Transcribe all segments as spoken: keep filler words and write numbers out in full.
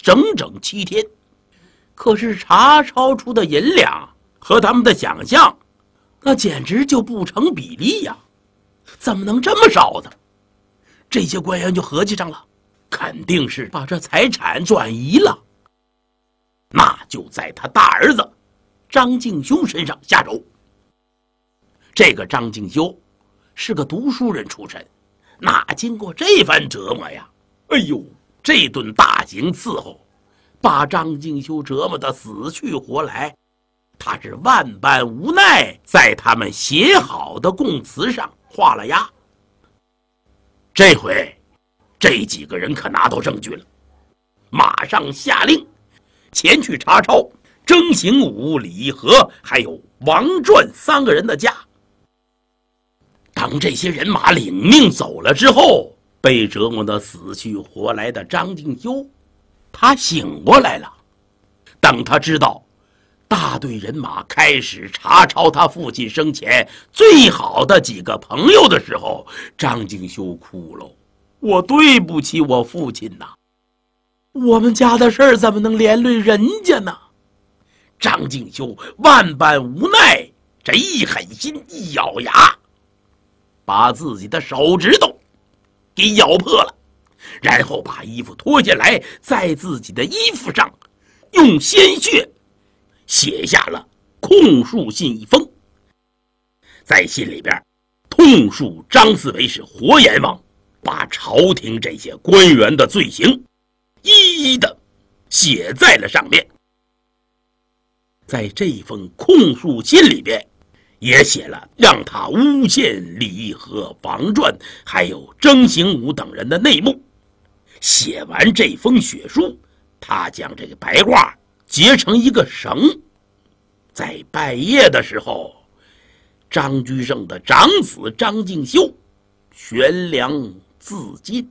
整整七天。可是查抄出的银两和他们的想象，那简直就不成比例呀！怎么能这么少呢？这些官员就合计上了，肯定是把这财产转移了，那就在他大儿子张敬修身上下手。这个张敬修是个读书人出身，哪经过这番折磨呀？哎呦，这顿大刑伺候，把张敬修折磨得死去活来，他是万般无奈，在他们写好的供词上画了押。这回这几个人可拿到证据了，马上下令前去查抄曾行武、李和还有王传三个人的家。当这些人马领命走了之后，被折磨得死去活来的张敬修他醒过来了。当他知道大队人马开始查抄他父亲生前最好的几个朋友的时候，张敬修哭了。我对不起我父亲呐，我们家的事儿怎么能连累人家呢？张敬修万般无奈，这一狠心一咬牙，把自己的手指头给咬破了，然后把衣服脱下来，在自己的衣服上用鲜血写下了控诉信一封。在信里边痛述张四维是活阎王，把朝廷这些官员的罪行一一的写在了上面。在这封控诉信里边也写了让他诬陷李和、王传还有曾行武等人的内幕。写完这封血书，他将这个白褂结成一个绳，在半夜的时候，张居正的长子张敬修悬梁自尽。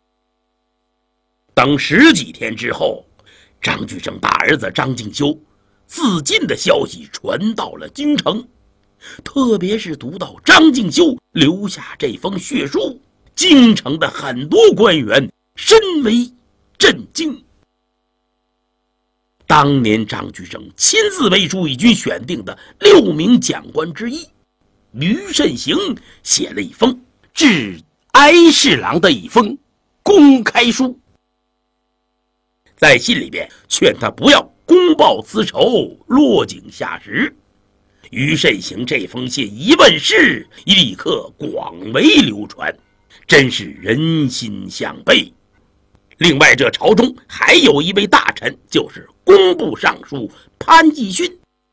等十几天之后，张居正大儿子张敬修自尽的消息传到了京城，特别是读到张敬修留下这封血书，京城的很多官员深为震惊。当年张居正亲自为朱翊钧选定的六名讲官之一于慎行写了一封致哀侍郎的一封公开书，在信里边劝他不要公报私仇，落井下石。于慎行这封信一问世，立刻广为流传，真是人心向背。另外，这朝中还有一位大臣，就是工部尚书潘季训，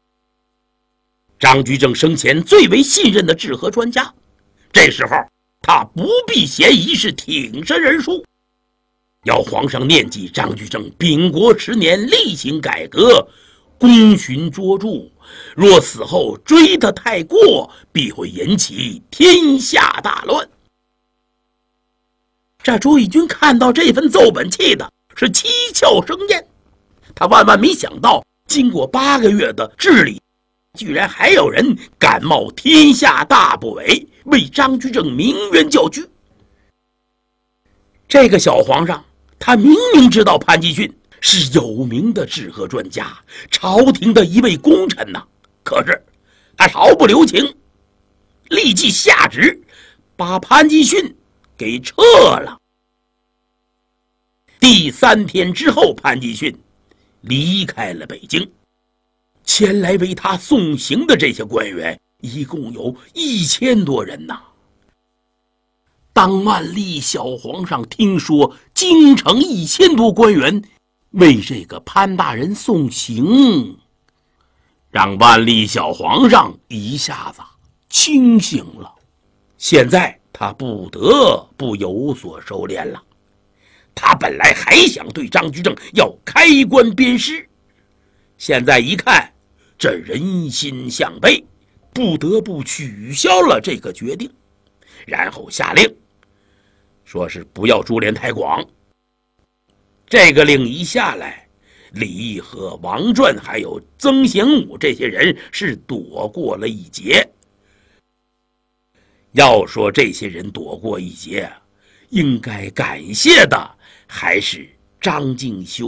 张居正生前最为信任的治和专家。这时候他不避嫌疑，是挺身而出，要皇上念记张居正秉国十年厉行改革，功勋卓著，若死后追得太过，必会引起天下大乱。这朱翊钧看到这份奏本，气的是七窍生烟。他万万没想到，经过八个月的治理，居然还有人敢冒天下大不韪，为张居正鸣冤叫屈。这个小皇上，他明明知道潘季训是有名的治和专家，朝廷的一位功臣呐，可是他毫不留情，立即下旨把潘季训给撤了。第三天之后，潘季训离开了北京，前来为他送行的这些官员一共有一千多人呐。当万历小皇上听说京城一千多官员为这个潘大人送行，让万历小皇上一下子清醒了。现在他不得不有所收敛了。他本来还想对张居正要开棺鞭尸，现在一看这人心向背，不得不取消了这个决定，然后下令说是不要株连太广。这个令一下来，李毅和王传还有曾行武这些人是躲过了一劫。要说这些人躲过一劫，应该感谢的还是张敬修